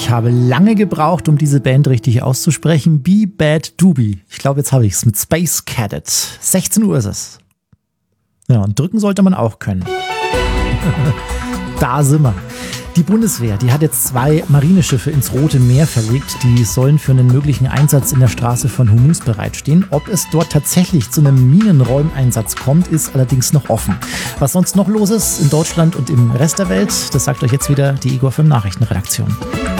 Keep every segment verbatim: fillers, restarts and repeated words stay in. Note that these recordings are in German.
Ich habe lange gebraucht, um diese Band richtig auszusprechen. Be Bad Doobie. Ich glaube, jetzt habe ich es mit Space Cadet. sechzehn Uhr ist es. Ja, und drücken sollte man auch können. Da sind wir. Die Bundeswehr, die hat jetzt zwei Marineschiffe ins Rote Meer verlegt. Die sollen für einen möglichen Einsatz in der Straße von Hormuz bereitstehen. Ob es dort tatsächlich zu einem Minenräumeinsatz kommt, ist allerdings noch offen. Was sonst noch los ist in Deutschland und im Rest der Welt, das sagt euch jetzt wieder die Ego F M Nachrichtenredaktion.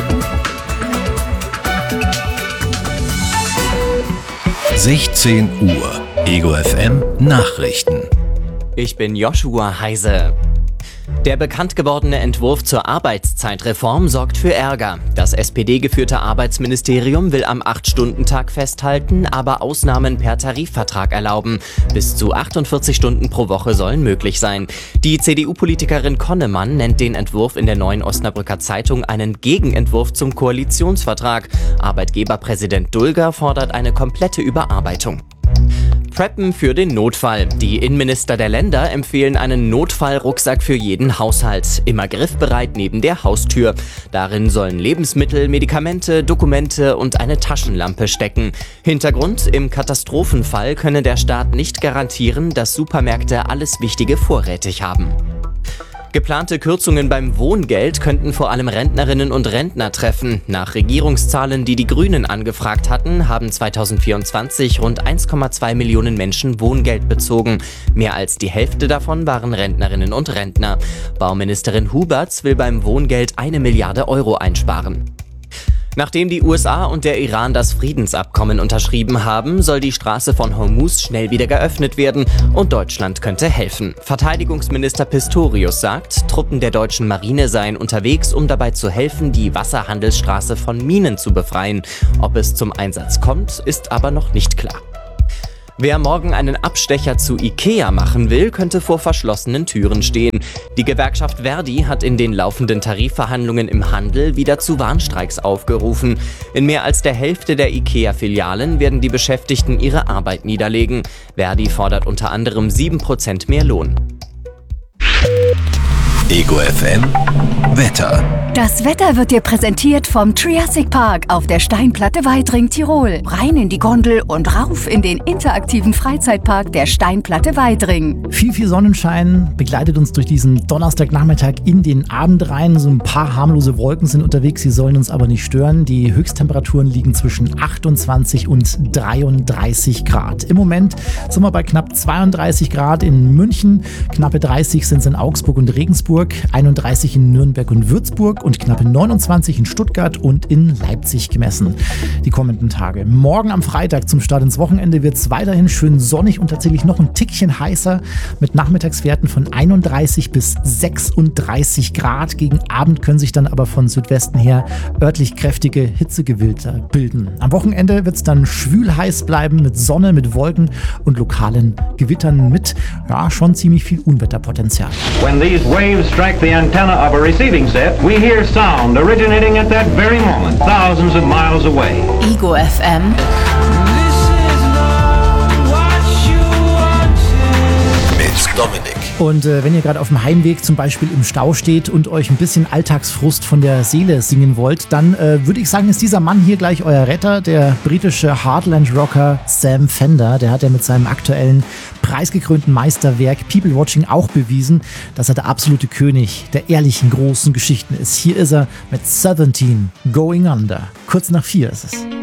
sechzehn Uhr, Ego F M Nachrichten. Ich bin Joshua Heise. Der bekannt gewordene Entwurf zur Arbeitszeitreform sorgt für Ärger. Das S P D-geführte Arbeitsministerium will am acht-Stunden-Tag festhalten, aber Ausnahmen per Tarifvertrag erlauben. Bis zu achtundvierzig Stunden pro Woche sollen möglich sein. Die C D U-Politikerin Konnemann nennt den Entwurf in der Neuen Osnabrücker Zeitung einen Gegenentwurf zum Koalitionsvertrag. Arbeitgeberpräsident Dulger fordert eine komplette Überarbeitung. Preppen für den Notfall. Die Innenminister der Länder empfehlen einen Notfallrucksack für jeden Haushalt. Immer griffbereit neben der Haustür. Darin sollen Lebensmittel, Medikamente, Dokumente und eine Taschenlampe stecken. Hintergrund: Im Katastrophenfall könne der Staat nicht garantieren, dass Supermärkte alles Wichtige vorrätig haben. Geplante Kürzungen beim Wohngeld könnten vor allem Rentnerinnen und Rentner treffen. Nach Regierungszahlen, die die Grünen angefragt hatten, haben zweitausendvierundzwanzig rund eins Komma zwei Millionen Menschen Wohngeld bezogen. Mehr als die Hälfte davon waren Rentnerinnen und Rentner. Bauministerin Huberts will beim Wohngeld eine Milliarde Euro einsparen. Nachdem die U S A und der Iran das Friedensabkommen unterschrieben haben, soll die Straße von Hormuz schnell wieder geöffnet werden und Deutschland könnte helfen. Verteidigungsminister Pistorius sagt, Truppen der deutschen Marine seien unterwegs, um dabei zu helfen, die Wasserhandelsstraße von Minen zu befreien. Ob es zum Einsatz kommt, ist aber noch nicht klar. Wer morgen einen Abstecher zu Ikea machen will, könnte vor verschlossenen Türen stehen. Die Gewerkschaft Verdi hat in den laufenden Tarifverhandlungen im Handel wieder zu Warnstreiks aufgerufen. In mehr als der Hälfte der Ikea-Filialen werden die Beschäftigten ihre Arbeit niederlegen. Verdi fordert unter anderem sieben Prozent mehr Lohn. Ego F M Wetter. Das Wetter wird dir präsentiert vom Triassic Park auf der Steinplatte Weidring, Tirol. Rein in die Gondel und rauf in den interaktiven Freizeitpark der Steinplatte Weidring. Viel, viel Sonnenschein begleitet uns durch diesen Donnerstagnachmittag in den Abend rein. So ein paar harmlose Wolken sind unterwegs, sie sollen uns aber nicht stören. Die Höchsttemperaturen liegen zwischen achtundzwanzig und dreiunddreißig Grad. Im Moment sind wir bei knapp zweiunddreißig Grad in München, knappe dreißig sind es in Augsburg und Regensburg, einunddreißig in Nürnberg und Würzburg und knappe neunundzwanzig in Stuttgart und in Leipzig gemessen. Die kommenden Tage. Morgen am Freitag zum Start ins Wochenende wird es weiterhin schön sonnig und tatsächlich noch ein Tickchen heißer mit Nachmittagswerten von einunddreißig bis sechsunddreißig Grad. Gegen Abend können sich dann aber von Südwesten her örtlich kräftige Hitzegewilder bilden. Am Wochenende wird es dann schwül heiß bleiben mit Sonne, mit Wolken und lokalen Gewittern mit ja, schon ziemlich viel Unwetterpotenzial. When these waves strike the antenna of a receiving set, we hear sound originating at that very moment, thousands of miles away. Ego F M. Mit Dominik. Und äh, wenn ihr gerade auf dem Heimweg zum Beispiel im Stau steht und euch ein bisschen Alltagsfrust von der Seele singen wollt, dann äh, würde ich sagen, ist dieser Mann hier gleich euer Retter, der britische Heartland-Rocker Sam Fender. Der hat ja mit seinem aktuellen preisgekrönten Meisterwerk People Watching auch bewiesen, dass er der absolute König der ehrlichen, großen Geschichten ist. Hier ist er mit siebzehn Going Under. Kurz nach vier ist es.